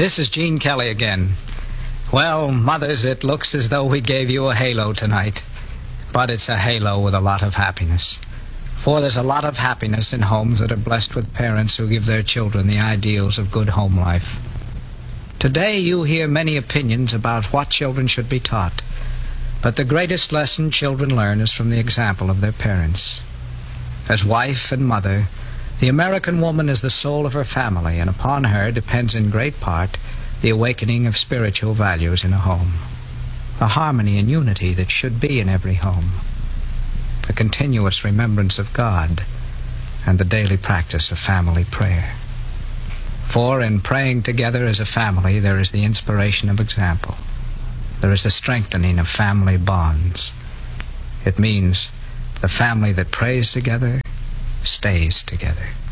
This is Gene Kelly again. Well, mothers, it looks as though we gave you a halo tonight. But it's a halo with a lot of happiness. For there's a lot of happiness in homes that are blessed with parents who give their children the ideals of good home life. Today you hear many opinions about what children should be taught. But the greatest lesson children learn is from the example of their parents. As wife and mother, the American woman is the soul of her family, and upon her depends in great part the awakening of spiritual values in a home, the harmony and unity that should be in every home, the continuous remembrance of God, and the daily practice of family prayer. For in praying together as a family, there is the inspiration of example. There is the strengthening of family bonds. It means the family that prays together stays together.